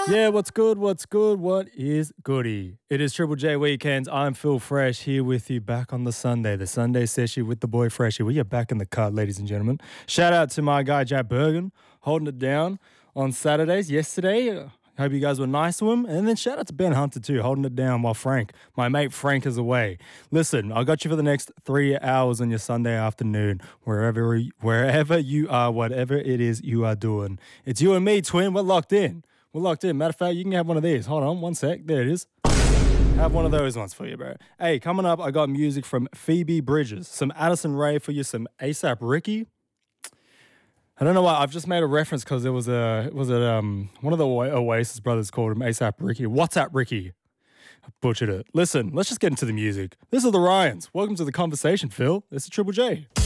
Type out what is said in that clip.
Yeah, what's good? What's good? What is goody? It is Triple J Weekends. I'm Phil Fresh here with you back on the Sunday session with the boy Freshy. We are back in the cut, ladies and gentlemen. Shout out to my guy Jack Bergen holding it down on Saturdays yesterday. Hope you guys were nice to him. And then shout out to Ben Hunter too, holding it down while my mate Frank is away. Listen, I got you for the next 3 hours on your Sunday afternoon, wherever you are, whatever it is you are doing. It's you and me, twin. We're locked in. Matter of fact, you can have one of these. Hold on, one sec. There it is. Have one of those ones for you, bro. Hey, coming up, I got music from Phoebe Bridgers, some Addison Rae for you, some ASAP Ricky. I don't know why. I've just made a reference because there was one of the Oasis brothers called him ASAP Ricky. WhatsApp Ricky. I butchered it. Listen, let's just get into the music. This is the Ryans. Welcome to the conversation, Phil. This is Triple J.